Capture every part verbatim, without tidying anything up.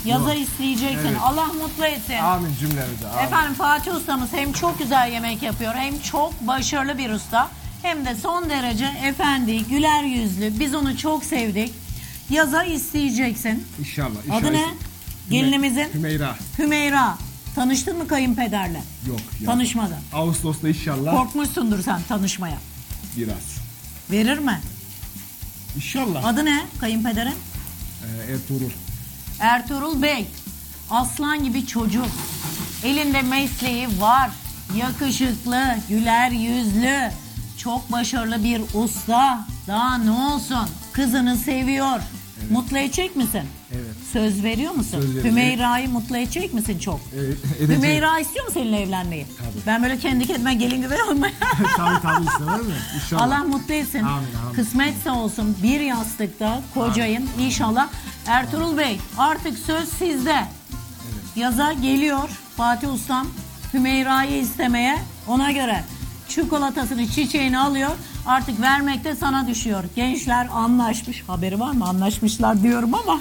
Yaza Yok. isteyeceksin. Evet. Allah mutlu etsin. Amin cümlemize. Amin. Efendim Fatih ustamız hem çok güzel yemek yapıyor hem çok başarılı bir usta. Hem de son derece efendi, güler yüzlü. Biz onu çok sevdik. Yaza isteyeceksin. İnşallah. inşallah. Adı ne? Gelinimizin? Hümeyra. Hümeyra. Tanıştın mı kayınpederle? Yok. Ya. Tanışmadı. Ağustos'ta inşallah. Korkmuşsundur sen tanışmaya. Biraz. Verir mi? İnşallah. Adı ne kayınpederin? Ee, Ertuğrul. Ertuğrul Bey. Aslan gibi çocuk. Elinde mesleği var. Yakışıklı, güler yüzlü. Çok başarılı bir usta. Daha ne olsun? Kızını seviyor. Evet. Mutlu edecek misin? Evet. Söz veriyor musun? Söz veriyorum. Hümeyra'yı mutlu edecek misin çok? Evet, edeceğim. Hümeyra istiyor mu seninle evlenmeyi? Tabii. Ben böyle kendi kendime gelin gibi olmaya. tabii tabii istemez mi? İnşallah. Allah mutlu etsin. Amin, amin. Kısmetse olsun bir yastıkta kocayın inşallah. Ertuğrul Bey artık söz sizde. Evet. Yaza geliyor Fatih Ustam Hümeyra'yı istemeye, ona göre çikolatasını çiçeğini alıyor. Artık vermek de sana düşüyor. Gençler anlaşmış. Haberi var mı? Anlaşmışlar diyorum ama.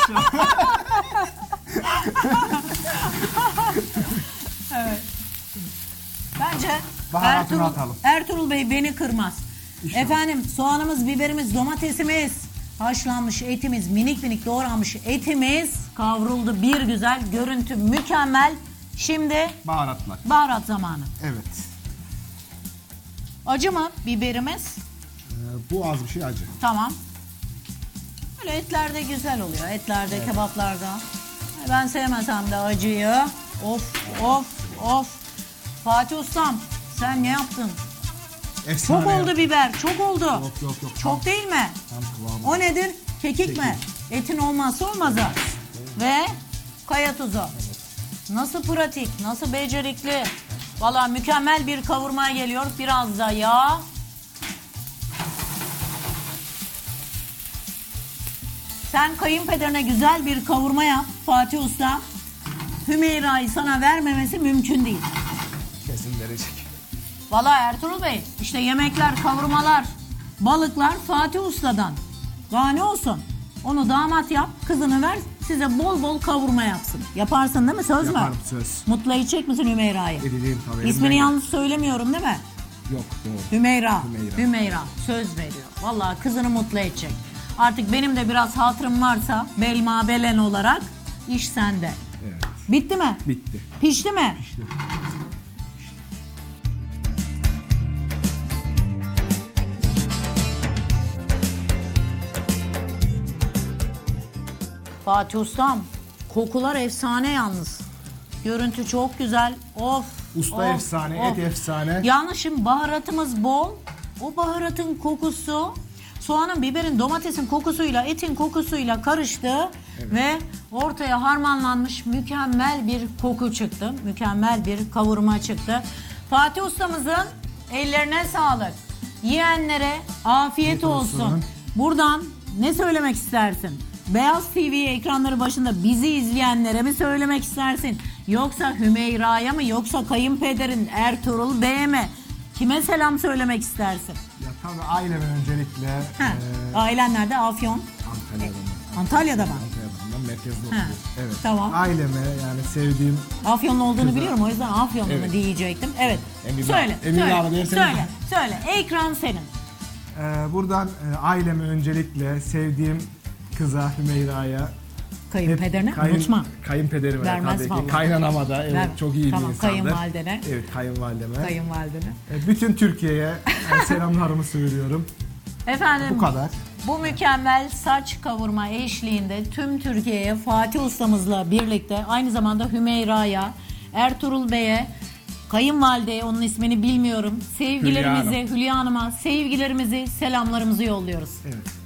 Evet. Bence Baharatını Ertuğrul, atalım. Ertuğrul Bey beni kırmaz. İnşallah. Efendim soğanımız, biberimiz, domatesimiz, haşlanmış etimiz, minik minik doğranmış etimiz kavruldu. Bir güzel, görüntü mükemmel. Şimdi Baharatlar. baharat zamanı. Evet. Acı mı biberimiz? Ee, bu az bir şey acı. Tamam. Böyle etlerde güzel oluyor. Etlerde, kebaplarda. Ben sevmesem de acıyı. Of, of, of. Fatih Ustam sen ne yaptın? Efsane Çok oldu yaptım. biber, çok oldu. Yok yok yok. Çok değil mi? Tam kıvamı. O nedir? Kekik mi? Etin olmazsa olmazı. Ve kaya tuzu. Nasıl pratik, nasıl becerikli. Valla mükemmel bir kavurmaya geliyor. Biraz da yağ. Sen kayınpederine güzel bir kavurma yap Fatih Usta. Hümeyra'yı sana vermemesi mümkün değil. Kesin verecek. Valla Ertuğrul Bey işte yemekler, kavurmalar, balıklar Fatih Usta'dan. Daha ne olsun? Onu damat yap, kızını ver, size bol bol kavurma yapsın. Yaparsın değil mi? Söz mü? Yaparım, söz. Mutlu edecek misin Hümeyra'yı? Edeceğim tabii. İsmini elimden yanlış söylemiyorum değil mi? gel- Yok doğru. Hümeyra. Hümeyra. Hümeyra. Söz veriyor. Vallahi kızını mutlu edecek. Artık benim de biraz hatırım varsa Belma Belen olarak iş sende. Evet. Bitti mi? Bitti. Pişti mi? İşte. Fatih Ustam, kokular efsane yalnız. Görüntü çok güzel. Of. Usta of, efsane, of. et efsane. Yalnız şimdi baharatımız bol. O baharatın kokusu soğanın, biberin, domatesin kokusuyla, etin kokusuyla karıştı. Ve ortaya harmanlanmış mükemmel bir koku çıktı. Mükemmel bir kavurma çıktı. Fatih Ustamızın ellerine sağlık. Yiyenlere afiyet Afiyet olsun. olsun. Buradan ne söylemek istersin? Beyaz T V ekranları başında bizi izleyenlere mi söylemek istersin? Yoksa Hümeyra'ya mı? Yoksa kayınpederin Ertuğrul Bey'e mi? Kime selam söylemek istersin? Ya tabii aileme öncelikle. Ha, eee, ailen nerede? Afyon. Antalya'dan. Antalya'da mı? Antalya'dan ben merkezde oturuyorum. Evet. tamam. Aileme yani sevdiğim. Afyonlu olduğunu Güzel. biliyorum, o yüzden Afyonlu mu Evet. diyecektim. Evet. Emin söyle, abi- Emin söyle, abi derseniz- söyle, söyle. Ekran senin. eee, buradan eee, aileme öncelikle sevdiğim kıza Hümeyra'ya. Kayınpederine Kayın- unutma. Kayınpederime de Vermez tabii vallahi. ki. Kaynanama da evet Ver. çok iyi Tamam, bir insandır. kayınvalidene. Evet kayınvalideme. Kayınvalidene. E, Bütün Türkiye'ye e, selamlarımı söylüyorum. Efendim Bu kadar. bu mükemmel saç kavurma eşliğinde tüm Türkiye'ye Fatih ustamızla birlikte aynı zamanda Hümeyra'ya, Ertuğrul Bey'e, kayınvalideye, onun ismini bilmiyorum, sevgilerimizi, Hülya Hanım. Hülya Hanım'a sevgilerimizi, selamlarımızı yolluyoruz. Evet.